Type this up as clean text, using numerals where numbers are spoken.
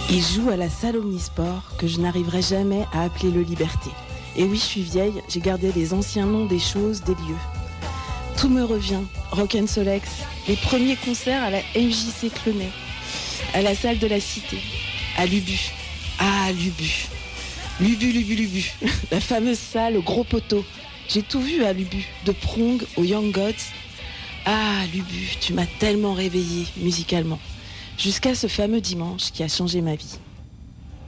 Il joue à la salle Omnisport que je n'arriverai jamais à appeler le Liberté. Et oui, je suis vieille, j'ai gardé les anciens noms des choses, des lieux. Tout me revient, Rock'n'Solex, les premiers concerts à la MJC Clenay, à la salle de la Cité, à Lubu. Ah, Lubu. Lubu, la fameuse salle au gros poteau. J'ai tout vu à Lubu, de Prong aux Young Gods. Ah, Lubu, tu m'as tellement réveillée musicalement. Jusqu'à ce fameux dimanche qui a changé ma vie.